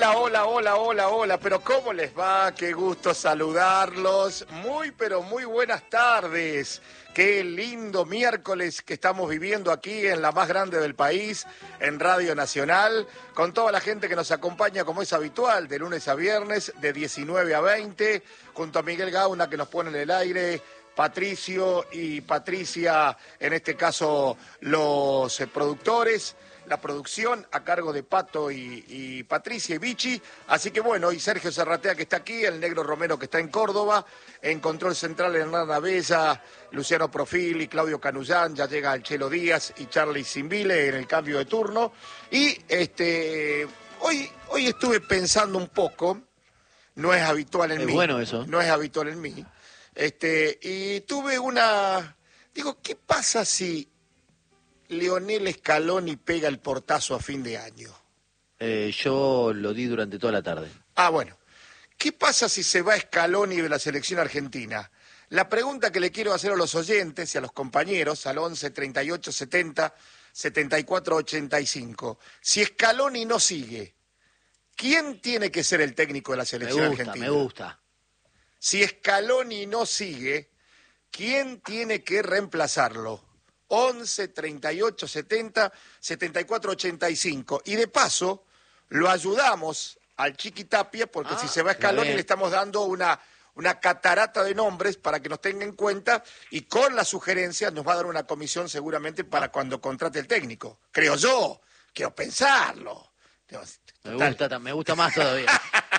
Hola, pero ¿cómo les va? Qué gusto saludarlos. Pero muy buenas tardes. Qué lindo miércoles que estamos viviendo aquí en la más grande del país, en Radio Nacional, con toda la gente que nos acompaña como es habitual, de lunes a viernes, de 19 a 20, junto a Miguel Gauna que nos pone en el aire, Patricio y Patricia, en este caso los productores, la producción a cargo de Pato y Patricia y Vichy. Así que bueno, y Sergio Serratea que está aquí, el Negro Romero que está en Córdoba, en Control Central Hernán Abella, Luciano Profili, Claudio Canullán, ya llega el Chelo Díaz y Charlie Zimbile en el cambio de turno. Y hoy estuve pensando un poco, no es habitual en mí. Bueno eso. No es habitual en mí. Y tuve digo, ¿qué pasa si Lionel Scaloni pega el portazo a fin de año? Yo lo di durante toda la tarde. Bueno. ¿Qué pasa si se va Scaloni de la selección argentina? La pregunta que le quiero hacer a los oyentes y a los compañeros, al 11 38 70 74 85. Si Scaloni no sigue, ¿quién tiene que ser el técnico de la selección argentina? Me gusta. Si Scaloni no sigue, ¿quién tiene que reemplazarlo? 11 38 70 74 85. Y de paso, lo ayudamos al Chiqui Tapia, porque si se va Scaloni le estamos dando una catarata de nombres para que nos tenga en cuenta, y con las sugerencias nos va a dar una comisión seguramente para cuando contrate el técnico. Creo yo, quiero pensarlo. Me gusta más todavía.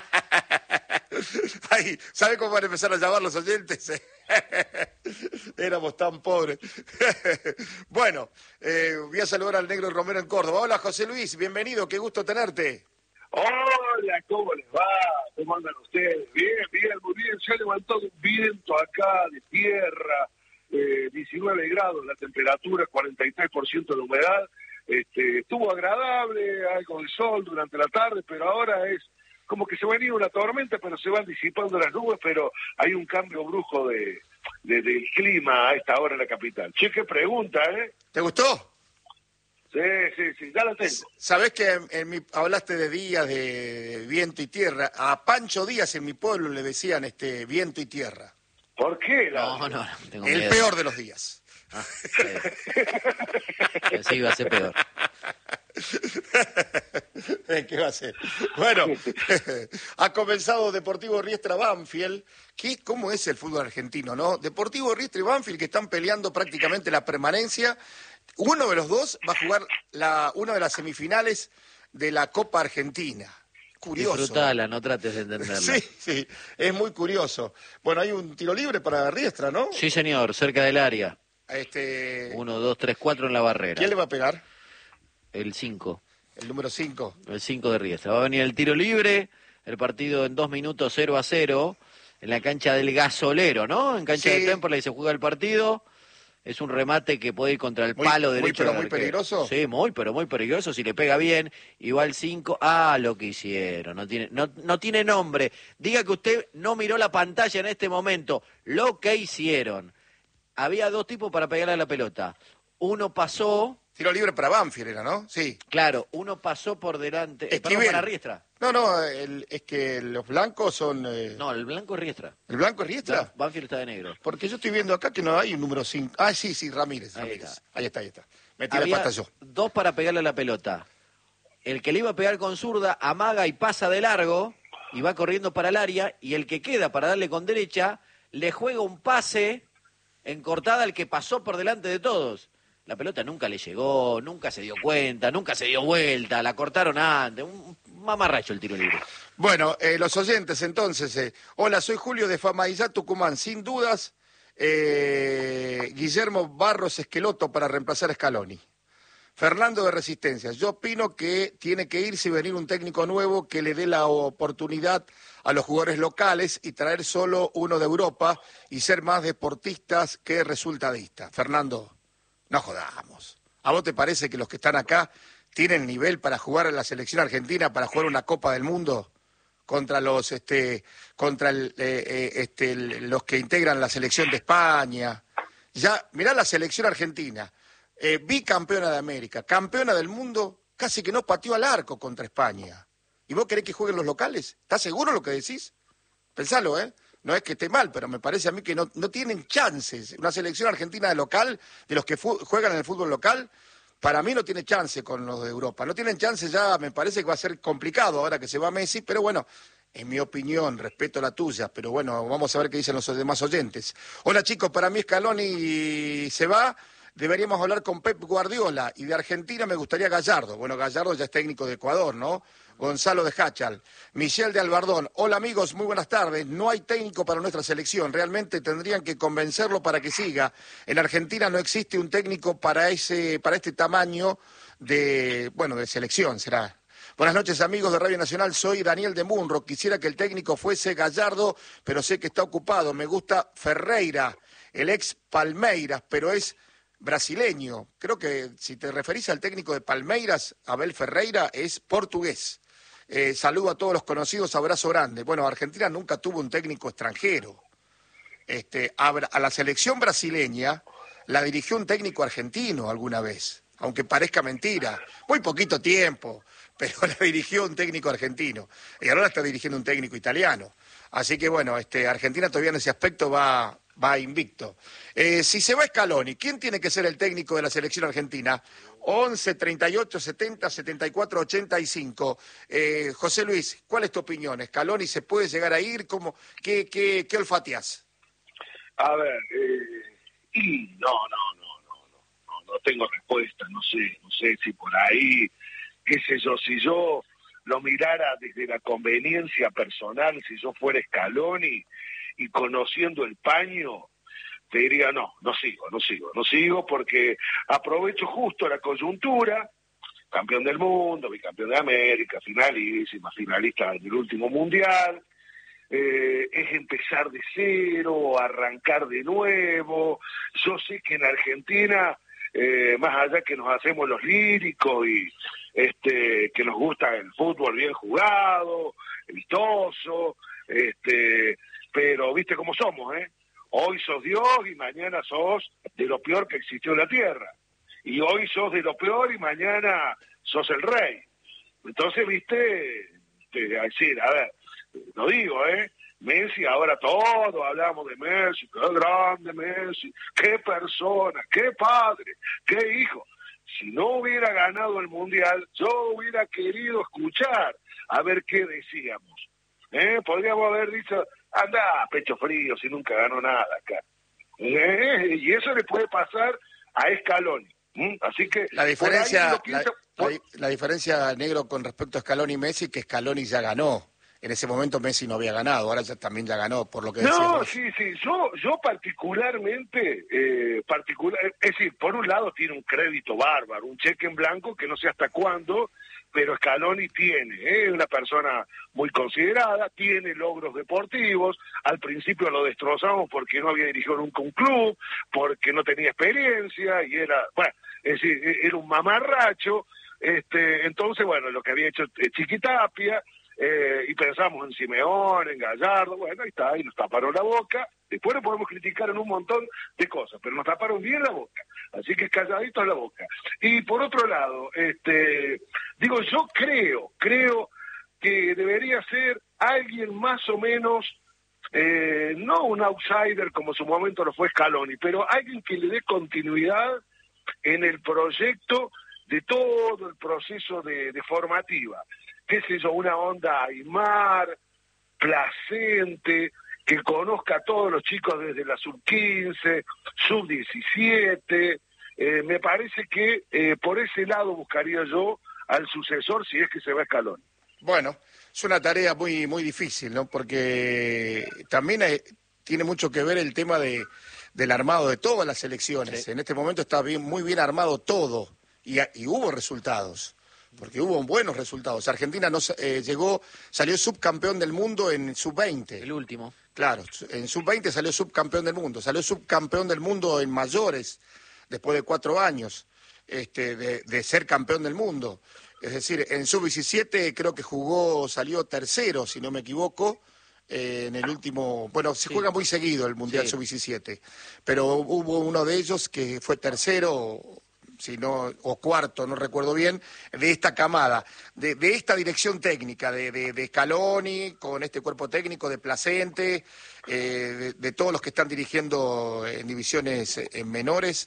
Ay, ¿sabe cómo van a empezar a llamar los oyentes? Éramos tan pobres. Bueno, voy a saludar al Negro Romero en Córdoba. Hola, José Luis, bienvenido, qué gusto tenerte. Hola, ¿cómo les va? ¿Cómo andan ustedes? Bien, muy bien. Se ha levantado un viento acá de tierra, 19 grados la temperatura, 43% de humedad. Estuvo agradable, algo de sol durante la tarde, pero ahora es como que se va a venir una tormenta, pero se van disipando las nubes, pero hay un cambio brusco del clima a esta hora en la capital. Che, qué pregunta, ¿eh? ¿Te gustó? Sí, ya la tengo. Sabés que hablaste de días de viento y tierra. A Pancho Díaz en mi pueblo le decían viento y tierra. ¿Por qué? No, tengo miedo. El peor de los días. Sí, va a ser peor. ¿Qué va a ser? Bueno, ha comenzado Deportivo Riestra Banfield. ¿Cómo es el fútbol argentino, no? Deportivo Riestra y Banfield que están peleando prácticamente la permanencia. Uno de los dos va a jugar una de las semifinales de la Copa Argentina. Curioso. Disfrutala, no trates de entenderla. Sí, es muy curioso. Bueno, hay un tiro libre para Riestra, ¿no? Sí, señor, cerca del área. 1, 2, 3, 4 en la barrera. ¿Quién le va a pegar? El 5. El número 5. El 5 de Riestra. Va a venir el tiro libre, el partido en 2 minutos 0-0, en la cancha del Gasolero, ¿no? En cancha de Temperley se juega el partido. Es un remate que puede ir contra el palo derecho. Muy peligroso. Sí, muy peligroso. Si le pega bien, igual 5. Lo que hicieron. No tiene nombre. Diga que usted no miró la pantalla en este momento. Lo que hicieron. Había 2 tipos para pegarle a la pelota. Uno pasó. Tiro libre para Banfield era, ¿no? Sí. Claro, uno pasó por delante. Perdón, para Riestra. No, es que los blancos son... No, el blanco es Riestra. ¿El blanco es Riestra? No, Banfield está de negro. Porque yo estoy viendo acá que no hay un número 5. Sí, Ramírez. Ahí está. Me tiré Había pata yo. 2 para pegarle a la pelota. El que le iba a pegar con zurda amaga y pasa de largo y va corriendo para el área, y el que queda para darle con derecha le juega un pase en cortada al que pasó por delante de todos. La pelota nunca le llegó, nunca se dio cuenta, nunca se dio vuelta, la cortaron antes. Un mamarracho el tiro libre. Bueno, los oyentes entonces. Hola, soy Julio de Famaillá, Tucumán. Sin dudas, Guillermo Barros Esqueloto para reemplazar a Scaloni. Fernando de Resistencia. Yo opino que tiene que irse y venir un técnico nuevo que le dé la oportunidad a los jugadores locales y traer solo uno de Europa y ser más deportistas que resultadistas. Fernando. No jodamos. ¿A vos te parece que los que están acá tienen nivel para jugar en la selección argentina, para jugar una Copa del Mundo contra los los que integran la selección de España? Ya, mirá la selección argentina, bicampeona de América, campeona del mundo, casi que no pateó al arco contra España. ¿Y vos querés que jueguen los locales? ¿Estás seguro lo que decís? Pensalo, ¿eh? No es que esté mal, pero me parece a mí que no tienen chances. Una selección argentina de local, de los que juegan en el fútbol local, para mí no tiene chance con los de Europa. No tienen chance ya, me parece que va a ser complicado ahora que se va Messi, pero bueno, en mi opinión, respeto la tuya, pero bueno, vamos a ver qué dicen los demás oyentes. Hola chicos, para mí Scaloni se va, deberíamos hablar con Pep Guardiola, y de Argentina me gustaría Gallardo. Bueno, Gallardo ya es técnico de Ecuador, ¿no? Gonzalo de Hachal, Michelle de Albardón. Hola amigos, muy buenas tardes. No hay técnico para nuestra selección. Realmente tendrían que convencerlo para que siga. En Argentina no existe un técnico para este tamaño de selección, será. Buenas noches amigos de Radio Nacional, soy Daniel de Munro. Quisiera que el técnico fuese Gallardo, pero sé que está ocupado. Me gusta Ferreira, el ex Palmeiras, pero es brasileño. Creo que si te referís al técnico de Palmeiras, Abel Ferreira, es portugués. Saludo a todos los conocidos, abrazo grande. Bueno, Argentina nunca tuvo un técnico extranjero. A la selección brasileña la dirigió un técnico argentino alguna vez, aunque parezca mentira. Muy poquito tiempo, pero la dirigió un técnico argentino. Y ahora está dirigiendo un técnico italiano. Así que bueno, Argentina todavía en ese aspecto va invicto. Si se va Scaloni, ¿quién tiene que ser el técnico de la selección argentina? 11 38 70 74 85. José Luis, ¿cuál es tu opinión? ¿Scaloni se puede llegar a ir? ¿Qué olfateás? A ver, no tengo respuesta, no sé si por ahí, qué sé yo, si yo lo mirara desde la conveniencia personal, si yo fuera Scaloni y conociendo el paño, te diría no sigo porque aprovecho justo la coyuntura, campeón del mundo, bicampeón de América, finalista del último mundial, es empezar de cero, arrancar de nuevo. Yo sé que en Argentina, más allá que nos hacemos los líricos y que nos gusta el fútbol bien jugado, vistoso, pero viste cómo somos, ¿eh? Hoy sos Dios y mañana sos de lo peor que existió en la tierra. Y hoy sos de lo peor y mañana sos el rey. Entonces, viste, decir, a ver, no digo, Messi, ahora todos hablamos de Messi, qué grande Messi, qué persona, qué padre, qué hijo. Si no hubiera ganado el Mundial, yo hubiera querido escuchar a ver qué decíamos. Podríamos haber dicho, anda, pecho frío, si nunca ganó nada acá. Y eso le puede pasar a Scaloni. Así que la diferencia, negro, con respecto a Scaloni y Messi, que Scaloni ya ganó. En ese momento Messi no había ganado, ahora ya también ya ganó, por lo que decías. No, sí, yo particularmente, es decir, por un lado tiene un crédito bárbaro, un cheque en blanco que no sé hasta cuándo, pero Scaloni tiene, una persona muy considerada, tiene logros deportivos. Al principio lo destrozamos porque no había dirigido nunca un club, porque no tenía experiencia y era un mamarracho. Entonces, bueno, lo que había hecho Chiquitapia, y pensamos en Simeón, en Gallardo, bueno, ahí está, y nos taparon la boca. Después lo podemos criticar en un montón de cosas, pero nos taparon bien la boca, así que calladito la boca. Y por otro lado, yo creo que debería ser alguien más o menos, no un outsider como en su momento lo fue Scaloni, pero alguien que le dé continuidad en el proyecto de todo el proceso de formativa. Qué sé yo, una onda Aymar, Placente, que conozca a todos los chicos desde la sub-15, sub-17. Me parece que por ese lado buscaría yo al sucesor si es que se va Scaloni. Bueno, es una tarea muy, muy difícil, ¿no? Porque también tiene mucho que ver el tema del armado de todas las selecciones. Sí. En este momento está muy bien armado todo y hubo resultados. Porque hubo buenos resultados. Argentina salió subcampeón del mundo en sub-20. El último. Claro, en sub-20 salió subcampeón del mundo. Salió subcampeón del mundo en mayores, después de 4 años de ser campeón del mundo. Es decir, en sub-17 creo que salió tercero, si no me equivoco, en el último... Bueno, se juega muy seguido el Mundial sub-17, pero hubo uno de ellos que fue tercero... si no, o cuarto, no recuerdo bien, de esta camada, de esta dirección técnica, de Scaloni, con este cuerpo técnico, de Placente, de todos los que están dirigiendo en divisiones menores.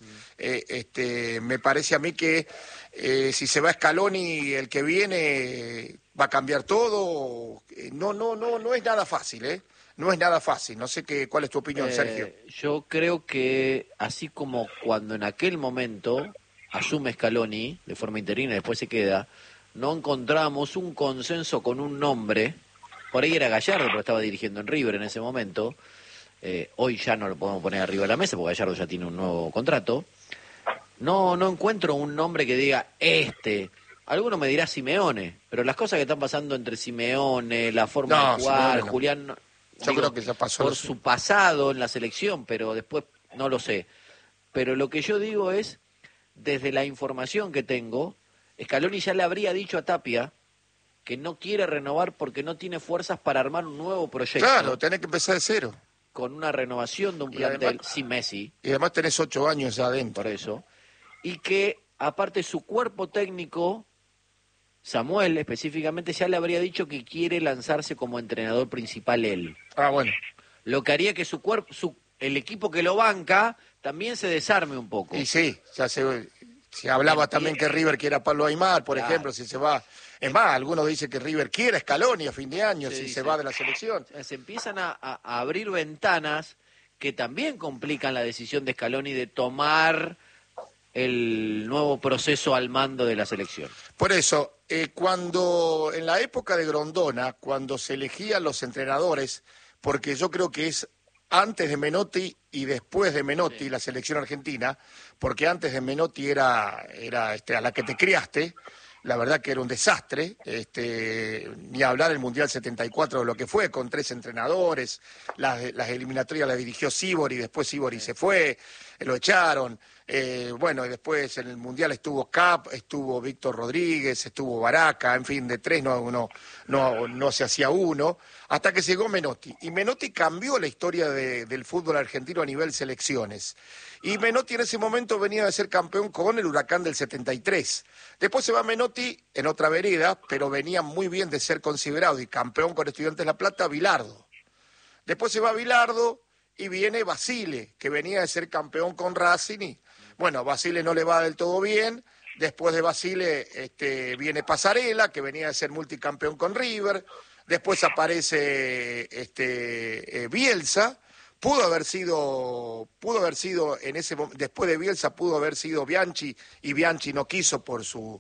Me parece a mí que si se va Scaloni, el que viene va a cambiar todo. No es nada fácil, ¿eh? No es nada fácil. No sé cuál es tu opinión, Sergio. Yo creo que así como cuando en aquel momento asume Scaloni de forma interina y después se queda, no encontramos un consenso con un nombre. Por ahí era Gallardo, pero estaba dirigiendo en River en ese momento. Hoy ya no lo podemos poner arriba de la mesa porque Gallardo ya tiene un nuevo contrato. No encuentro un nombre que diga Alguno me dirá Simeone, pero las cosas que están pasando entre Simeone, la forma de jugar, Simeone no. Julián, Yo creo que ya pasó por su pasado en la selección, pero después no lo sé. Pero lo que yo digo es, desde la información que tengo, Scaloni ya le habría dicho a Tapia que no quiere renovar porque no tiene fuerzas para armar un nuevo proyecto. Claro, tenés que empezar de cero. Con una renovación de un plantel además, sin Messi. Y además tenés 8 años ya adentro. Por eso. Y que, aparte, su cuerpo técnico, Samuel específicamente, ya le habría dicho que quiere lanzarse como entrenador principal él. Ah, bueno. Lo que haría que el equipo que lo banca también se desarme un poco. Y sí, ya se hablaba también que River quiera a Pablo Aimar, por ejemplo, si se va. Es más, algunos dicen que River quiere a Scaloni a fin de año si se va de la selección. Se empiezan a abrir ventanas que también complican la decisión de Scaloni de tomar el nuevo proceso al mando de la selección. Por eso, cuando en la época de Grondona, cuando se elegían los entrenadores, porque yo creo que es antes de Menotti y después de Menotti la selección argentina, porque antes de Menotti era a la que te criaste, la verdad que era un desastre, ni hablar del Mundial 74 de lo que fue, con 3 entrenadores, las eliminatorias las dirigió Sívori, después Sívori se fue, lo echaron, y después en el Mundial estuvo Cap, estuvo Víctor Rodríguez, estuvo Baraca, en fin, de 3 no se hacía uno, hasta que llegó Menotti, y Menotti cambió la historia del fútbol argentino a nivel selecciones, y Menotti en ese momento venía de ser campeón con el Huracán del 73, después se va Menotti en otra vereda, pero venía muy bien de ser considerado y campeón con Estudiantes de La Plata, Bilardo. Después se va Bilardo y viene Basile, que venía de ser campeón con Racing. Y, bueno, Basile no le va del todo bien. Después de Basile viene Pasarela, que venía de ser multicampeón con River. Después aparece Bielsa. Pudo haber sido en ese momento, después de Bielsa pudo haber sido Bianchi, y Bianchi no quiso por su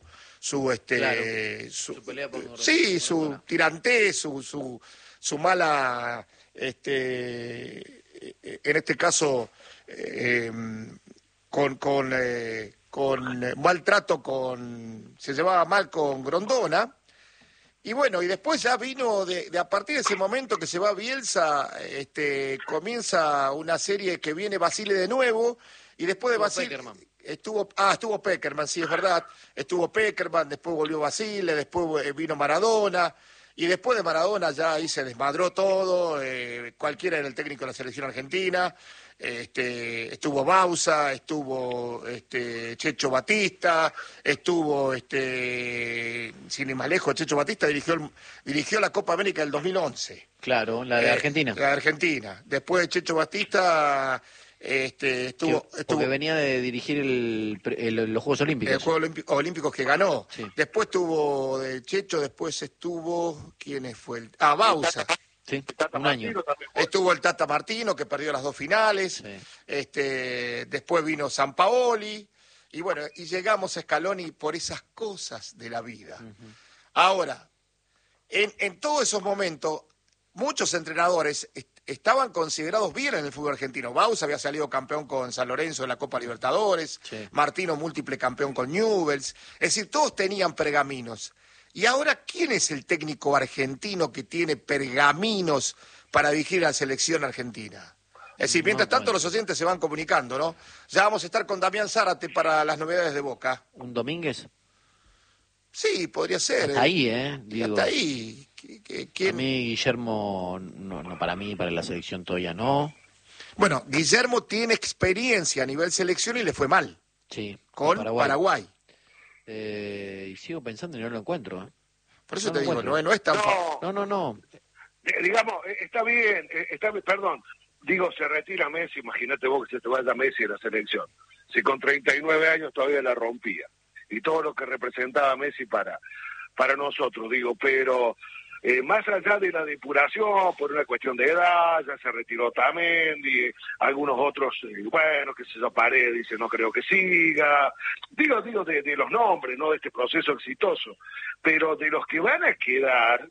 pelea por su tirantez, su mala en este caso con maltrato, se llevaba mal con Grondona. Y bueno, y después ya vino, a partir de ese momento que se va Bielsa, comienza una serie que viene Basile de nuevo, y después de Basile estuvo Peckerman, sí, es verdad, estuvo Peckerman, después volvió Basile, después vino Maradona, y después de Maradona ya ahí se desmadró todo, cualquiera era el técnico de la selección argentina, estuvo Bausa, estuvo Checho Batista, estuvo sin ir más lejos, Checho Batista dirigió la Copa América del 2011. Claro, la de Argentina. La de Argentina. Después de Checho Batista estuvo porque venía de dirigir los Juegos Olímpicos. Los Juegos Olímpicos que ganó. Sí. Después estuvo de Checho, después estuvo ¿quién fue? Bausa. Sí, un año. Estuvo el Tata Martino, que perdió las 2 finales. Sí. Después vino Sampaoli. Y bueno, y llegamos a Scaloni por esas cosas de la vida. Uh-huh. Ahora, en todos esos momentos, muchos entrenadores estaban considerados bien en el fútbol argentino. Bausa había salido campeón con San Lorenzo en la Copa Libertadores. Sí. Martino múltiple campeón con Newell's. Es decir, todos tenían pergaminos. Y ahora, ¿quién es el técnico argentino que tiene pergaminos para dirigir a la selección argentina? Es decir, mientras tanto los oyentes se van comunicando, ¿no? Ya vamos a estar con Damián Zárate para las novedades de Boca. ¿Un Domínguez? Sí, podría ser. Hasta ahí, Digo, hasta ahí. ¿Quién? A mí, Guillermo, no, para la selección todavía no. Bueno, Guillermo tiene experiencia a nivel selección y le fue mal. Sí, con Paraguay. Y sigo pensando y no lo encuentro. Por eso No te lo digo, encuentro. no es tan fácil. No. Digamos, está bien, perdón, digo, se retira Messi, imagínate vos que se te vaya Messi de la selección. Si con 39 años todavía la rompía. Y todo lo que representaba Messi para nosotros, digo, pero más allá de la depuración, por una cuestión de edad, ya se retiró Tamendi, algunos otros, bueno, que se Paredes dice, no creo que siga, digo de los nombres, ¿no? De este proceso exitoso, pero de los que van a quedar,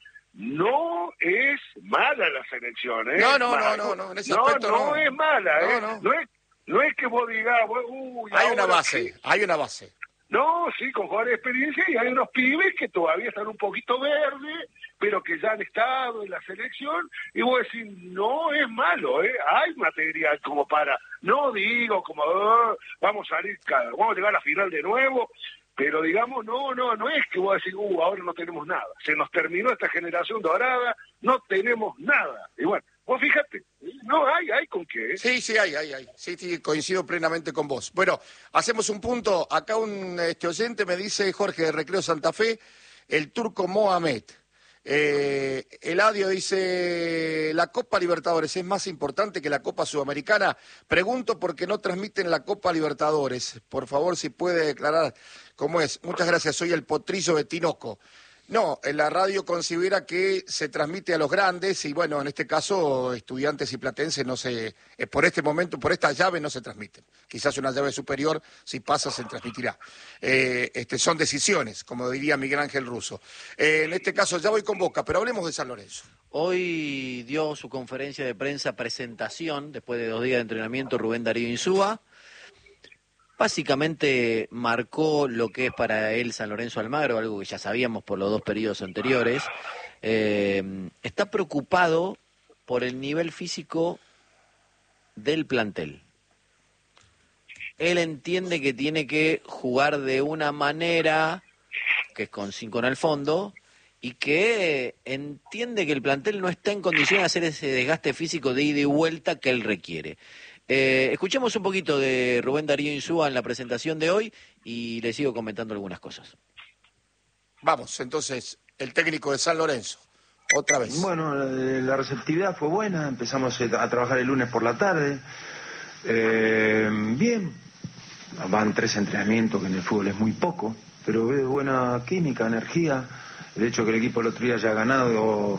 no es mala la selección, ¿eh? No, en ese aspecto no es mala, ¿eh? No. No es que vos digas, uy, Hay una base. No, sí, con jugadores de experiencia, y hay unos pibes que todavía están un poquito verdes, pero que ya han estado en la selección, y vos decís, no es malo, ¿eh? Hay material como para, no digo como, vamos a llegar a la final de nuevo, pero digamos, no es que vos decís, ahora no tenemos nada, se nos terminó esta generación dorada, no tenemos nada, y bueno, vos fíjate, no hay con qué. Sí, hay. Sí, coincido plenamente con vos. Bueno, hacemos un punto. Acá un oyente me dice, Jorge de Recreo Santa Fe, el turco Mohamed. Eladio dice, ¿la Copa Libertadores es más importante que la Copa Sudamericana? Pregunto porque no transmiten la Copa Libertadores. Por favor, si puede declarar cómo es. Muchas gracias, soy el Potrillo de Tinoco. No, en la radio considera que se transmite a los grandes y bueno, en este caso Estudiantes y Platense no se, por este momento, por esta llave no se transmiten. Quizás una llave superior, si pasa, se transmitirá. Son decisiones, como diría Miguel Ángel Russo. En este caso ya voy con Boca, pero hablemos de San Lorenzo. Hoy dio su conferencia de prensa presentación, después de 2 días de entrenamiento, Rubén Darío Insúa. Básicamente marcó lo que es para él San Lorenzo Almagro, algo que ya sabíamos por los 2 periodos anteriores. Está preocupado por el nivel físico del plantel. Él entiende que tiene que jugar de una manera, que es con 5 en el fondo, y que entiende que el plantel no está en condiciones de hacer ese desgaste físico de ida y vuelta que él requiere. Escuchemos un poquito de Rubén Darío Insúa en la presentación de hoy y le sigo comentando algunas cosas. Vamos, entonces, el técnico de San Lorenzo, otra vez. Bueno, la receptividad fue buena, empezamos a trabajar el lunes por la tarde. Bien, van 3 entrenamientos, que en el fútbol es muy poco, pero veo buena química, energía. El hecho de que el equipo el otro día haya ganado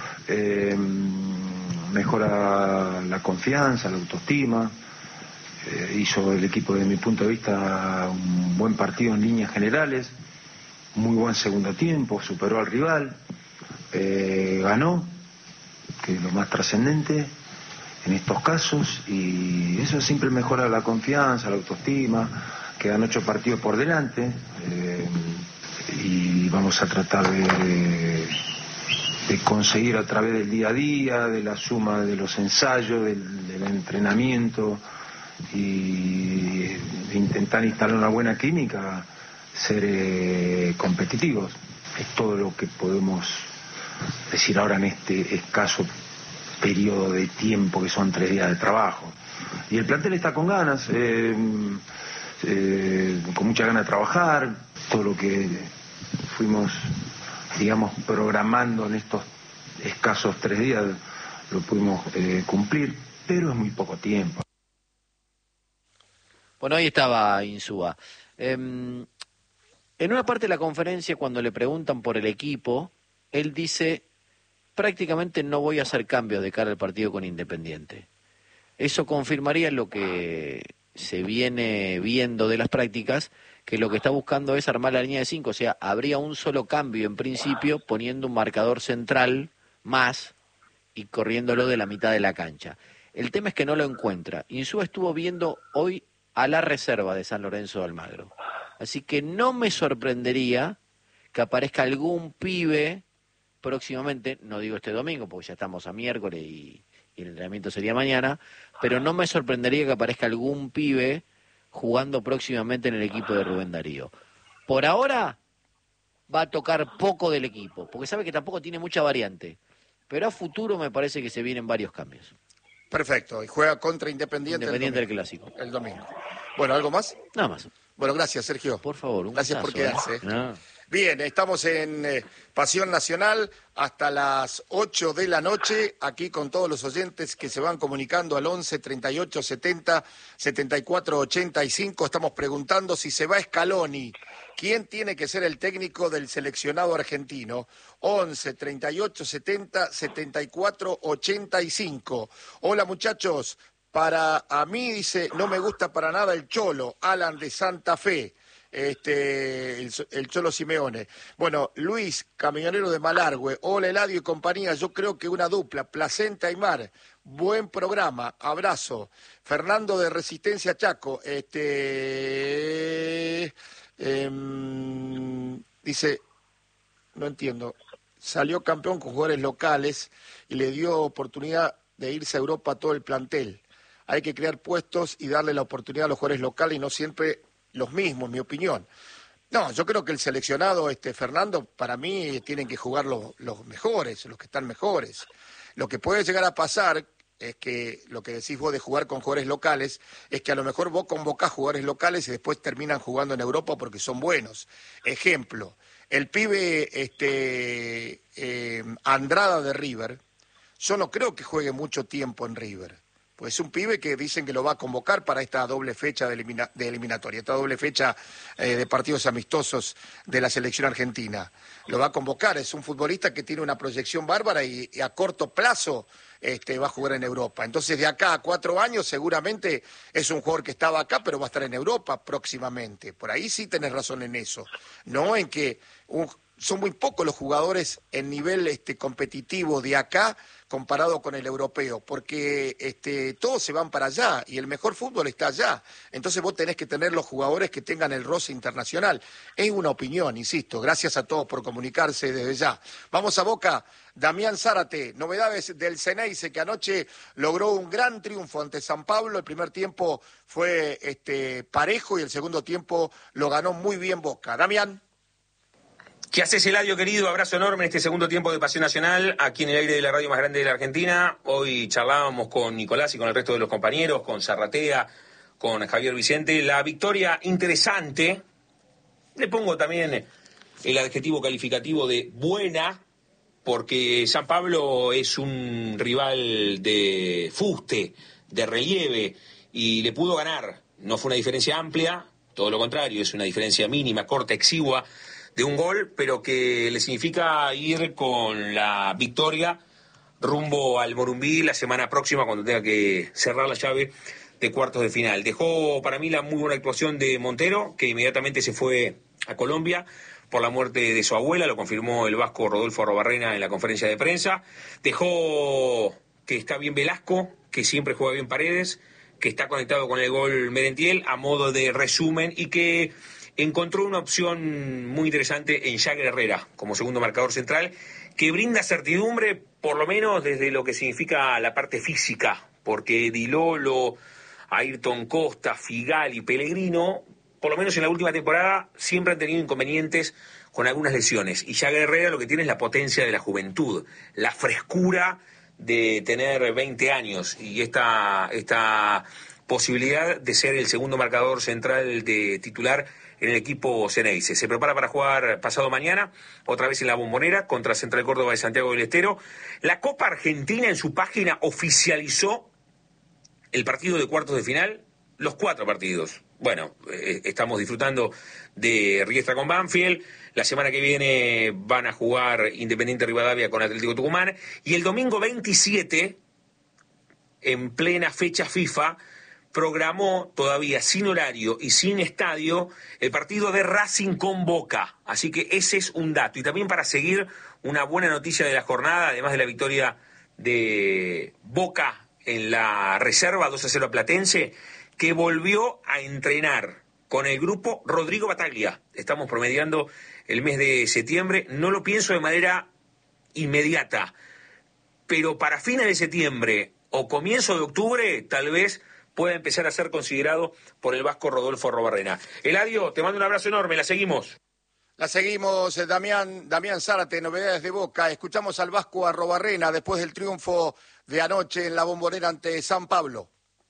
mejora la confianza, la autoestima. Hizo el equipo, desde mi punto de vista, un buen partido en líneas generales, muy buen segundo tiempo, superó al rival, ganó, que es lo más trascendente en estos casos, y eso siempre mejora la confianza, la autoestima. Quedan 8 partidos por delante, y vamos a tratar de conseguir a través del día a día, de la suma de los ensayos, del entrenamiento, y de intentar instalar una buena química, ser competitivos. Es todo lo que podemos decir ahora en este escaso periodo de tiempo que son 3 días de trabajo. Y el plantel está con ganas, con mucha ganas de trabajar. Todo lo que fuimos, digamos, programando en estos escasos 3 días lo pudimos cumplir, pero es muy poco tiempo. Bueno, ahí estaba Insúa. En una parte de la conferencia, cuando le preguntan por el equipo, él dice, prácticamente no voy a hacer cambios de cara al partido con Independiente. Eso confirmaría lo que se viene viendo de las prácticas, que lo que está buscando es armar la línea de 5, o sea, habría un solo cambio en principio, poniendo un marcador central más y corriéndolo de la mitad de la cancha. El tema es que no lo encuentra. Insúa estuvo viendo hoy a la reserva de San Lorenzo de Almagro. Así que no me sorprendería que aparezca algún pibe próximamente, no digo este domingo, porque ya estamos a miércoles y el entrenamiento sería mañana, pero no me sorprendería que aparezca algún pibe jugando próximamente en el equipo de Rubén Darío. Por ahora va a tocar poco del equipo, porque sabe que tampoco tiene mucha variante, pero a futuro me parece que se vienen varios cambios. Perfecto, y juega contra Independiente del Clásico. El domingo. Bueno, ¿algo más? Nada más. Bueno, gracias, Sergio. Por favor, un Gracias por gustazo, quedarse. No. Bien, estamos en Pasión Nacional hasta las 8 de la noche, aquí con todos los oyentes que se van comunicando al 11 38 70 74 85. Estamos preguntando si se va Scaloni. ¿Quién tiene que ser el técnico del seleccionado argentino? 11 38 70 74 85. Hola, muchachos. Para a mí, dice, no me gusta para nada el Cholo, Alan de Santa Fe. El Cholo Simeone. Bueno, Luis, camionero de Malargüe. Hola, Eladio y compañía. Yo creo que una dupla, Placenta y Mar. Buen programa, abrazo. Fernando de Resistencia Chaco. Dice, no entiendo. Salió campeón con jugadores locales y le dio oportunidad de irse a Europa a todo el plantel. Hay que crear puestos y darle la oportunidad a los jugadores locales y no siempre los mismos, en mi opinión. No, yo creo que el seleccionado, Fernando, para mí tienen que jugar los mejores, los que están mejores. Lo que puede llegar a pasar es que lo que decís vos de jugar con jugadores locales es que a lo mejor vos convocás jugadores locales y después terminan jugando en Europa porque son buenos. Ejemplo, el pibe Andrada de River, yo no creo que juegue mucho tiempo en River. Pues es un pibe que dicen que lo va a convocar para esta doble fecha de eliminatoria, esta doble fecha de partidos amistosos de la selección argentina. Lo va a convocar, es un futbolista que tiene una proyección bárbara y a corto plazo va a jugar en Europa. Entonces, de acá a 4 años seguramente es un jugador que estaba acá, pero va a estar en Europa próximamente. Por ahí sí tenés razón en eso. No en que son muy pocos los jugadores en nivel competitivo de acá comparado con el europeo, porque todos se van para allá y el mejor fútbol está allá. Entonces vos tenés que tener los jugadores que tengan el roce internacional. Es una opinión, insisto. Gracias a todos por comunicarse desde ya. Vamos a Boca. Damián Zárate, novedades del Ceneice, que anoche logró un gran triunfo ante San Pablo. El primer tiempo fue parejo y el segundo tiempo lo ganó muy bien Boca. Damián. ¿Qué haces, Eladio, querido? Abrazo enorme en este segundo tiempo de Pasión Nacional, aquí en el aire de la radio más grande de la Argentina. Hoy charlábamos con Nicolás y con el resto de los compañeros, con Zarratea, con Javier Vicente. La victoria interesante, le pongo también el adjetivo calificativo de buena, porque San Pablo es un rival de fuste, de relieve, y le pudo ganar. No fue una diferencia amplia, todo lo contrario, es una diferencia mínima, corta, exigua, de un gol, pero que le significa ir con la victoria rumbo al Morumbí la semana próxima cuando tenga que cerrar la llave de cuartos de final. Dejó para mí la muy buena actuación de Montero, que inmediatamente se fue a Colombia por la muerte de su abuela, lo confirmó el vasco Rodolfo Arrobarrena en la conferencia de prensa. Dejó que está bien Velasco, que siempre juega bien Paredes, que está conectado con el gol Merentiel a modo de resumen y que encontró una opción muy interesante en Jagger Herrera como segundo marcador central, que brinda certidumbre, por lo menos desde lo que significa la parte física, porque Di Lolo, Ayrton Costa, Figal y Pellegrino, por lo menos en la última temporada, siempre han tenido inconvenientes con algunas lesiones. Y Jagger Herrera lo que tiene es la potencia de la juventud, la frescura de tener 20 años y esta posibilidad de ser el segundo marcador central de titular en el equipo Ceneice. Se prepara para jugar pasado mañana, otra vez en la Bombonera, contra Central Córdoba de Santiago del Estero. La Copa Argentina en su página oficializó el partido de cuartos de final, los 4 partidos. Bueno, estamos disfrutando de Riestra con Banfield. La semana que viene van a jugar Independiente Rivadavia con Atlético Tucumán. Y el domingo 27, en plena fecha FIFA, programó todavía sin horario y sin estadio el partido de Racing con Boca. Así que ese es un dato. Y también para seguir una buena noticia de la jornada, además de la victoria de Boca en la reserva 2-0 a Platense, que volvió a entrenar con el grupo Rodrigo Bataglia. Estamos promediando el mes de septiembre. No lo pienso de manera inmediata, pero para fines de septiembre o comienzo de octubre, tal vez puede empezar a ser considerado por el vasco Rodolfo Arrobarrena. Eladio, te mando un abrazo enorme, la seguimos. La seguimos, Damián Zárate, novedades de Boca. Escuchamos al vasco Arrobarrena después del triunfo de anoche en la Bombonera ante San Pablo.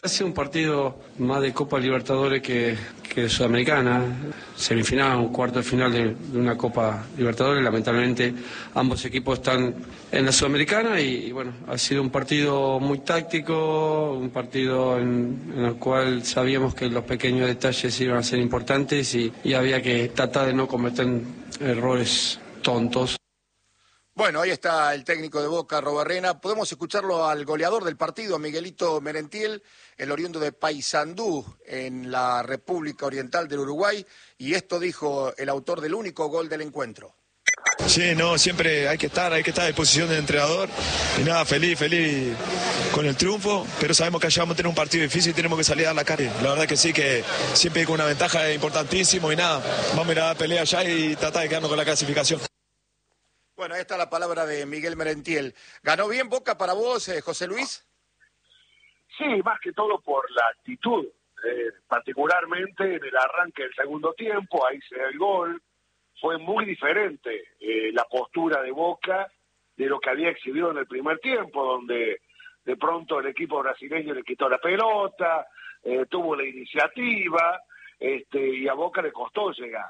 Ha sido un partido más de Copa Libertadores que de Sudamericana, semifinal, un cuarto de final de una Copa Libertadores. Lamentablemente ambos equipos están en la Sudamericana y bueno, ha sido un partido muy táctico, un partido en el cual sabíamos que los pequeños detalles iban a ser importantes y había que tratar de no cometer errores tontos. Bueno, ahí está el técnico de Boca, Robarrena. Podemos escucharlo al goleador del partido, Miguelito Merentiel, el oriundo de Paysandú, en la República Oriental del Uruguay. Y esto dijo el autor del único gol del encuentro. Sí, no, siempre hay que estar a disposición del entrenador. Y nada, feliz con el triunfo, pero sabemos que allá vamos a tener un partido difícil y tenemos que salir a dar la cara. La verdad que sí, que siempre con una ventaja es importantísimo y nada, vamos a ir a dar pelea allá y tratar de quedarnos con la clasificación. Bueno, ahí está la palabra de Miguel Merentiel. ¿Ganó bien Boca para vos, José Luis? Sí, más que todo por la actitud, particularmente en el arranque del segundo tiempo, ahí se da el gol. Fue muy diferente la postura de Boca de lo que había exhibido en el primer tiempo, donde de pronto el equipo brasileño le quitó la pelota, tuvo la iniciativa, y a Boca le costó llegar.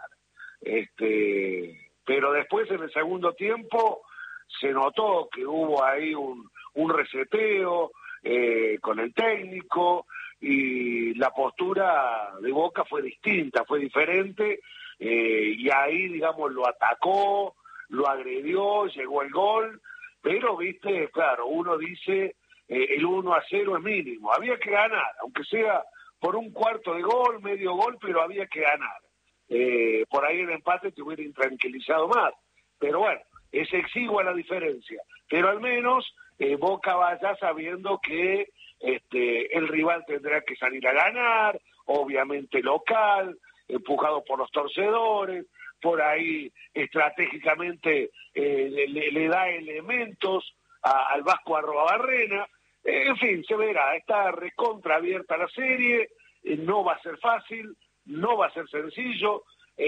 Pero después en el segundo tiempo se notó que hubo ahí un reseteo con el técnico y la postura de Boca fue distinta, fue diferente, y ahí, digamos, lo atacó, lo agredió, llegó el gol, pero, viste, claro, uno dice el 1-0 es mínimo, había que ganar, aunque sea por un cuarto de gol, medio gol, pero había que ganar. Por ahí el empate te hubiera intranquilizado más, pero bueno, es exigua la diferencia, pero al menos Boca vaya sabiendo que el rival tendrá que salir a ganar, obviamente local, empujado por los torcedores, por ahí estratégicamente le da elementos al Vasco Arrobarrena, en fin, se verá, está recontra abierta la serie, no va a ser fácil, no va a ser sencillo.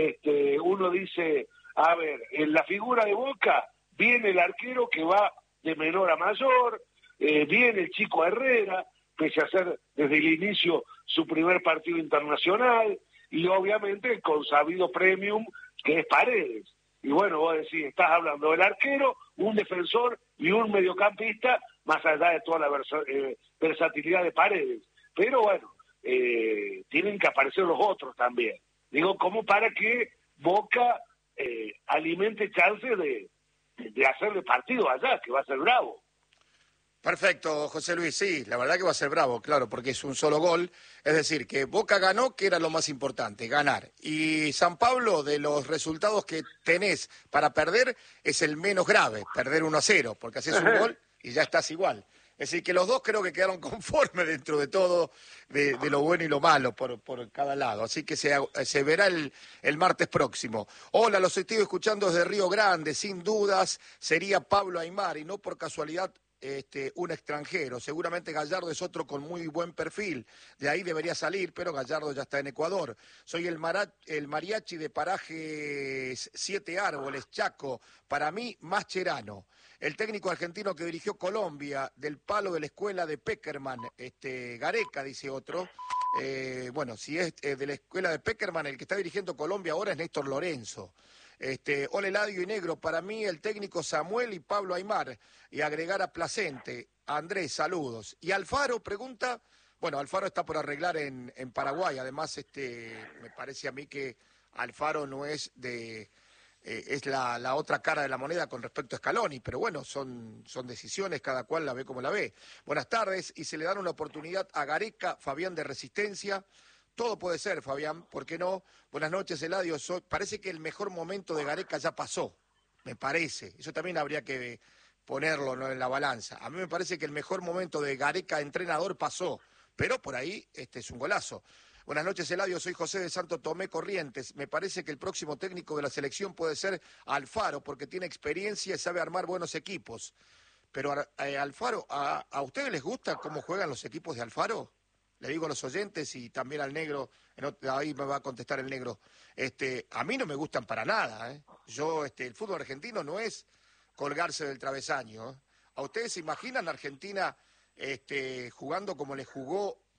Uno dice, a ver, en la figura de Boca viene el arquero que va de menor a mayor, viene el chico Herrera, pese a ser desde el inicio su primer partido internacional, y obviamente el consabido premium que es Paredes. Y bueno, vos decís, estás hablando del arquero, un defensor y un mediocampista, más allá de toda la versatilidad de Paredes. Pero bueno, tienen que aparecer los otros también. Digo, como para que Boca alimente chance de hacerle partido allá, que va a ser bravo. Perfecto, José Luis, sí, la verdad que va a ser bravo, claro, porque es un solo gol. Es decir, que Boca ganó, que era lo más importante, ganar. Y San Pablo, de los resultados que tenés para perder, es el menos grave, perder 1-0, porque haces un gol y ya estás igual. Es decir, que los dos creo que quedaron conformes dentro de todo, de lo bueno y lo malo por cada lado. Así que se verá el martes próximo. Hola, los estoy escuchando desde Río Grande. Sin dudas sería Pablo Aimar y no por casualidad un extranjero. Seguramente Gallardo es otro con muy buen perfil. De ahí debería salir, pero Gallardo ya está en Ecuador. Soy el mariachi de Parajes 7 Árboles, Chaco. Para mí, Mascherano. El técnico argentino que dirigió Colombia, del palo de la escuela de Peckerman, Gareca, dice otro. Bueno, si es de la escuela de Peckerman, el que está dirigiendo Colombia ahora es Néstor Lorenzo. Ole Ladio y Negro, para mí el técnico Samuel y Pablo Aimar, y agregar a Placente. Andrés, saludos. Y Alfaro pregunta, bueno, Alfaro está por arreglar en Paraguay, además me parece a mí que Alfaro no es es la otra cara de la moneda con respecto a Scaloni, pero bueno, son decisiones, cada cual la ve como la ve. Buenas tardes, y se le dan una oportunidad a Gareca, Fabián de Resistencia. Todo puede ser, Fabián, ¿por qué no? Buenas noches, Eladio. Parece que el mejor momento de Gareca ya pasó, me parece. Eso también habría que ponerlo, ¿no?, en la balanza. A mí me parece que el mejor momento de Gareca entrenador pasó, pero por ahí es un golazo. Buenas noches, Eladio. Soy José de Santo Tomé, Corrientes. Me parece que el próximo técnico de la selección puede ser Alfaro, porque tiene experiencia y sabe armar buenos equipos. Pero Alfaro, ¿a ustedes les gusta cómo juegan los equipos de Alfaro? Le digo a los oyentes y también al negro, ahí me va a contestar el negro. A mí no me gustan para nada, ¿eh? El fútbol argentino no es colgarse del travesaño, ¿eh? ¿A ustedes se imaginan a Argentina jugando como le jugó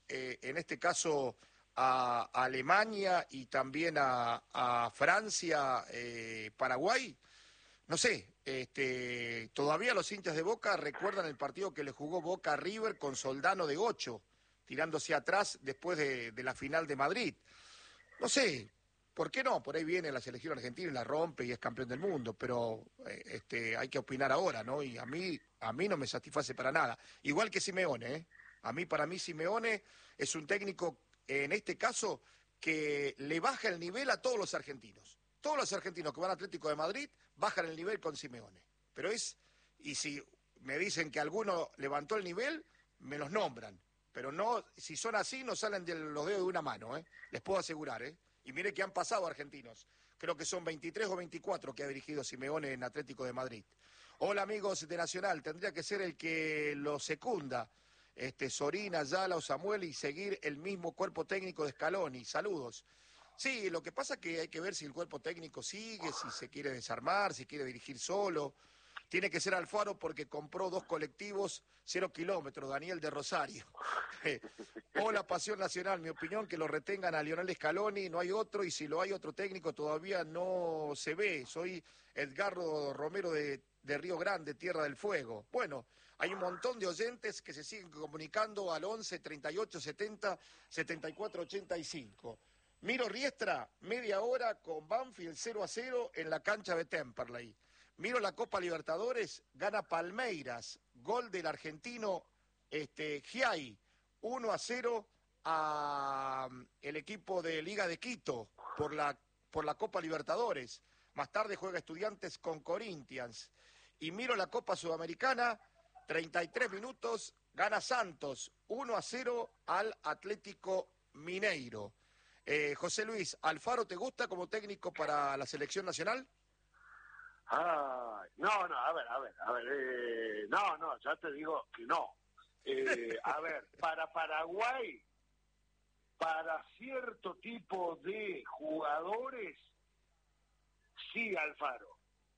en este caso a Alemania y también a Francia, Paraguay, no sé, todavía los hinchas de Boca recuerdan el partido que le jugó Boca a River con Soldano de 8, tirándose atrás después de la final de Madrid. No sé, ¿por qué no? Por ahí viene la selección argentina y la rompe y es campeón del mundo, pero hay que opinar ahora, ¿no? Y a mí no me satisface para nada. Igual que Simeone, ¿eh? Para mí Simeone es un técnico, en este caso, que le baja el nivel a todos los argentinos. Todos los argentinos que van a Atlético de Madrid bajan el nivel con Simeone. Y si me dicen que alguno levantó el nivel, me los nombran. Pero no, si son así, no salen de los dedos de una mano, ¿eh? Les puedo asegurar, ¿eh? Y mire que han pasado argentinos. Creo que son 23 o 24 que ha dirigido Simeone en Atlético de Madrid. Hola, amigos de Nacional. Tendría que ser el que lo secunda, Sorina, Ayala o Samuel, y seguir el mismo cuerpo técnico de Scaloni. Saludos. Sí, lo que pasa es que hay que ver si el cuerpo técnico sigue, si se quiere desarmar, si quiere dirigir solo. Tiene que ser Alfaro porque compró 2 colectivos, 0 kilómetros, Daniel de Rosario. Hola, Pasión Nacional, mi opinión, que lo retengan a Lionel Scaloni, no hay otro, y si lo hay otro técnico todavía no se ve. Soy Edgardo Romero de Río Grande, Tierra del Fuego. Bueno, hay un montón de oyentes que se siguen comunicando al 11 38 70 74 85. Miro Riestra, media hora con Banfield 0-0 en la cancha de Temperley. Miro la Copa Libertadores, gana Palmeiras, gol del argentino Giai, 1-0 a el equipo de Liga de Quito por la Copa Libertadores. Más tarde juega Estudiantes con Corinthians. Y miro la Copa Sudamericana, 33 minutos, gana Santos, 1-0 al Atlético Mineiro. José Luis, ¿Alfaro te gusta como técnico para la selección nacional? No, a ver, no, ya te digo que no. A ver, para Paraguay, para cierto tipo de jugadores, sí, Alfaro.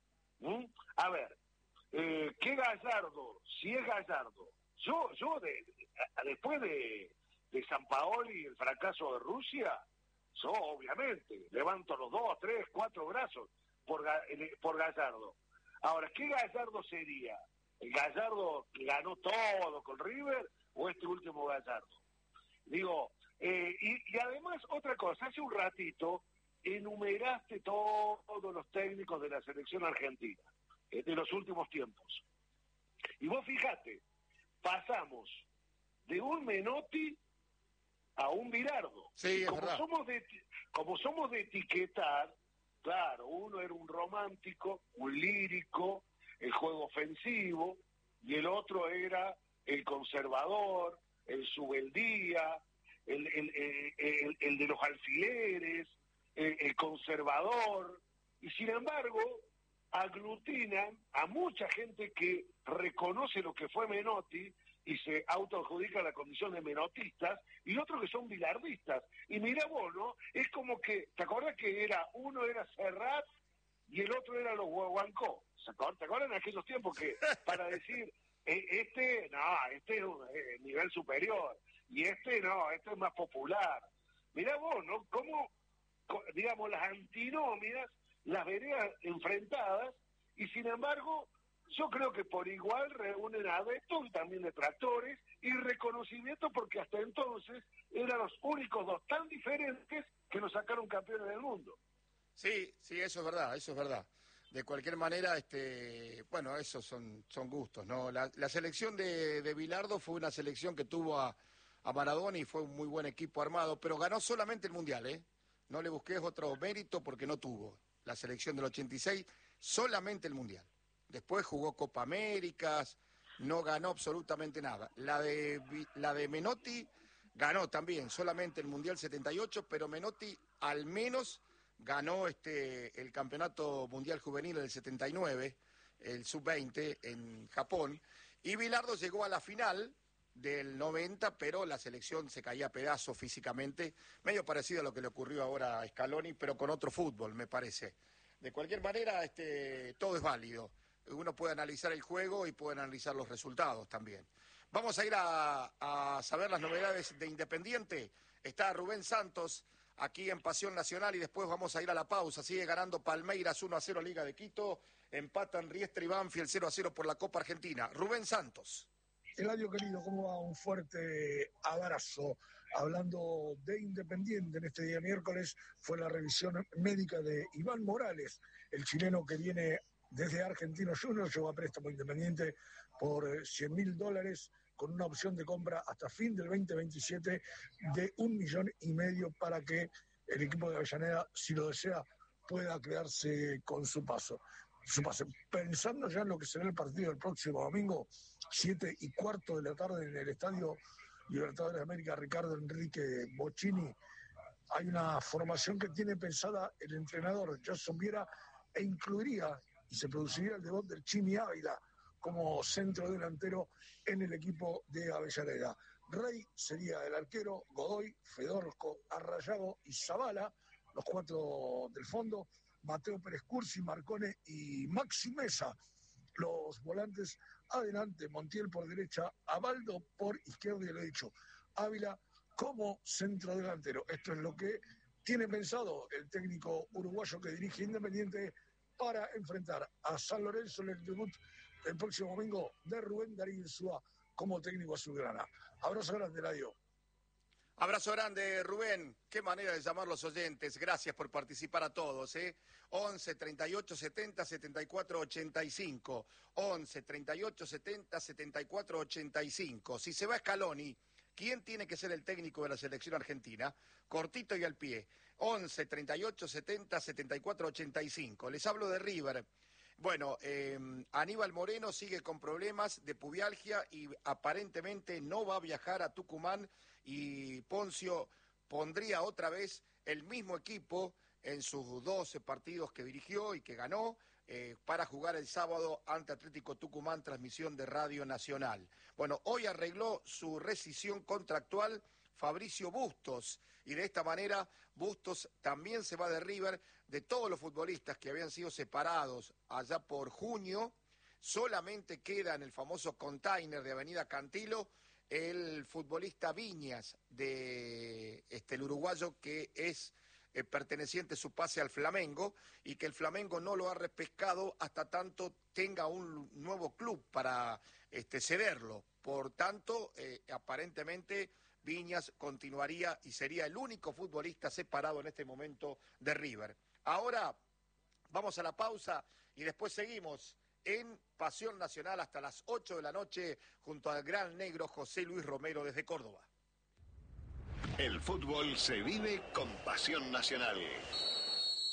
A ver, ¿qué Gallardo? Si es Gallardo, yo después de Sampaoli y el fracaso de Rusia, yo obviamente levanto los 2, 3, 4 brazos por Gallardo. Ahora, ¿qué Gallardo sería? ¿El Gallardo que ganó todo con River o este último Gallardo? Digo, y además otra cosa, hace un ratito enumeraste todos los técnicos de la selección argentina de los últimos tiempos. Y vos fíjate, pasamos de un Menotti a un Bilardo. Sí, es verdad. Como somos de etiquetar, claro, uno era un romántico, un lírico, el juego ofensivo, y el otro era el conservador, el subeldía, el de los alfileres, el conservador, y sin embargo aglutinan a mucha gente que reconoce lo que fue Menotti y se autoadjudica la condición de menotistas, y otros que son bilardistas. Y mira vos, ¿no? Es como que, ¿te acuerdas que uno era Serrat y el otro era los Guaguancó? ¿Te acuerdas en aquellos tiempos que para decir, este es un nivel superior, y este es más popular? Mirá vos, ¿no? Cómo, digamos, las antinomias las verías enfrentadas, y sin embargo yo creo que por igual reúnen adeptos y también detractores y reconocimiento, porque hasta entonces eran los únicos dos tan diferentes que nos sacaron campeones del mundo. Sí, eso es verdad. De cualquier manera, bueno, esos son gustos, ¿no? La selección de Bilardo fue una selección que tuvo a Maradona y fue un muy buen equipo armado, pero ganó solamente el Mundial, ¿eh? No le busques otro mérito porque no tuvo. La selección del 86, solamente el Mundial. Después jugó Copa Américas, no ganó absolutamente nada. La de Menotti ganó también, solamente el Mundial 78, pero Menotti al menos ganó el Campeonato Mundial Juvenil del 79, el Sub-20 en Japón, y Bilardo llegó a la final del 90, pero la selección se caía a pedazos físicamente, medio parecido a lo que le ocurrió ahora a Scaloni, pero con otro fútbol, me parece. De cualquier manera, todo es válido. uno puede analizar el juego y puede analizar los resultados también. Vamos a ir a saber las novedades de Independiente. Está Rubén Santos aquí en Pasión Nacional y después vamos a ir a la pausa. Sigue ganando Palmeiras 1-0 Liga de Quito, empatan Riestra y Banfield 0-0 por la Copa Argentina. Rubén Santos. Eladio querido, ¿cómo va? Un fuerte abrazo. Hablando de Independiente, en este día miércoles fue la revisión médica de Iván Morales, el chileno que viene desde Argentinos Juniors, llegó a préstamo Independiente por $100.000 con una opción de compra hasta fin del 2027 de 1,5 millones para que el equipo de Avellaneda, si lo desea, pueda quedarse con su pase. Pensando ya en lo que será el partido del próximo domingo, 7:15 de la tarde en el Estadio Libertadores de América, Ricardo Enrique Bocchini, hay una formación que tiene pensada el entrenador Jason Viera e incluiría y se produciría el debut del Chimi Ávila como centro delantero en el equipo de Avellaneda. Rey sería el arquero, Godoy, Fedorco, Arrayago y Zavala, los 4 del fondo, Mateo Pérez Cursi, Marcone y Maxi Mesa. Los volantes adelante, Montiel por derecha, Abaldo por izquierda, y lo he dicho, Ávila como centro delantero. Esto es lo que tiene pensado el técnico uruguayo que dirige Independiente para enfrentar a San Lorenzo en el debut el próximo domingo de Rubén Darío Insúa como técnico azulgrana. Abrazo grande, Eladio. Abrazo grande, Rubén. Qué manera de llamar los oyentes. Gracias por participar a todos. 11 38 70 74 85. 11 38 70 74 85. Si se va Scaloni, ¿quién tiene que ser el técnico de la selección argentina? Cortito y al pie. 11 38 70 74 85. Les hablo de River. Bueno, Aníbal Moreno sigue con problemas de pubialgia y aparentemente no va a viajar a Tucumán, y Poncio pondría otra vez el mismo equipo en sus 12 partidos que dirigió y que ganó para jugar el sábado ante Atlético Tucumán, transmisión de Radio Nacional. Bueno, hoy arregló su rescisión contractual Fabricio Bustos, y de esta manera Bustos también se va de River. De todos los futbolistas que habían sido separados allá por junio, solamente queda en el famoso container de Avenida Cantilo el futbolista Viñas, de el uruguayo que es perteneciente su pase al Flamengo, y que el Flamengo no lo ha repescado hasta tanto tenga un nuevo club para cederlo. Por tanto, aparentemente Viñas continuaría y sería el único futbolista separado en este momento de River. Ahora vamos a la pausa y después seguimos en Pasión Nacional hasta las 8 de la noche junto al gran negro José Luis Romero desde Córdoba. El fútbol se vive con Pasión Nacional.